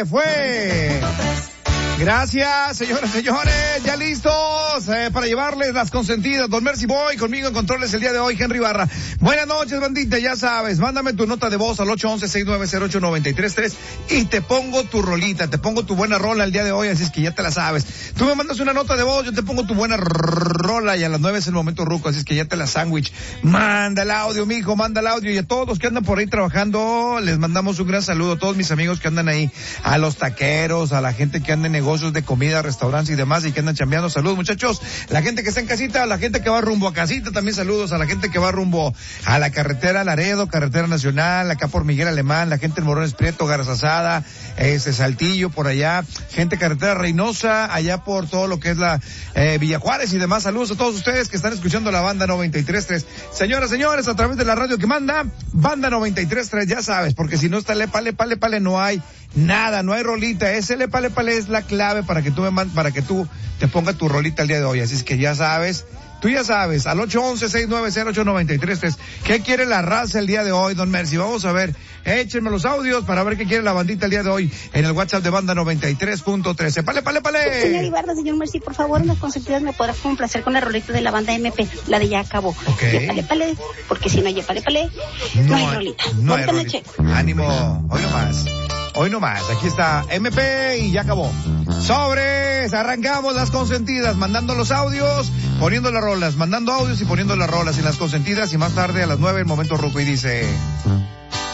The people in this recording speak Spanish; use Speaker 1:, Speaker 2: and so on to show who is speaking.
Speaker 1: se fue. Gracias, señoras y señores, ya listos para llevarles las consentidas. Don Mercy Boy conmigo en controles el día de hoy, Henry Barra. Buenas noches, bandita, ya sabes, mándame tu nota de voz al 811-690-8933 y te pongo tu rolita, te pongo tu buena rola el día de hoy, así es que ya te la sabes. Tú me mandas una nota de voz, yo te pongo tu buena rola y a las 9 es el momento ruco, así es que ya te la sándwich. Manda el audio, mijo, manda el audio, y a todos los que andan por ahí trabajando, les mandamos un gran saludo a todos mis amigos que andan ahí, a los taqueros, a la gente que anda en negocios de comida, restaurantes y demás y que andan chambeando. Saludos, muchachos. La gente que está en casita, la gente que va rumbo a casita, también saludos a la gente que va rumbo a la carretera Laredo, carretera nacional, acá por Miguel Alemán, la gente en Morones Prieto, Garzazada, Saltillo, por allá, gente carretera Reynosa, allá por todo lo que es la Villa Juárez y demás. Saludos a todos ustedes que están escuchando la banda 93.3. Señoras, señores, a través de la radio que manda, banda 93.3, ya sabes, porque si no está Lepale, no hay nada, no hay rolita. Ese Lepale es la clave para que tú te pongas tu rolita el día de hoy. Así es que ya sabes, tú ya sabes, al 811-690-8933. ¿Qué quiere la raza el día de hoy, don Mercy? Vamos a ver, échenme los audios para ver qué quiere la bandita el día de hoy en el WhatsApp de banda 93.13. ¡Pale!
Speaker 2: Señor Ibarra, señor Mercy, por favor, en las consentidas me podrás complacer con la rolita de la banda MP, la de Ya Acabó.
Speaker 1: Okay.
Speaker 2: Pale, porque si no hay pale, no hay rolita.
Speaker 1: No hay rolita. Ánimo, hoy no más, aquí está MP y Ya Acabó. Sobres, arrancamos las consentidas, mandando los audios, poniendo las rolas, mandando audios y poniendo las rolas en las consentidas, y más tarde a las 9 el momento ruco y dice...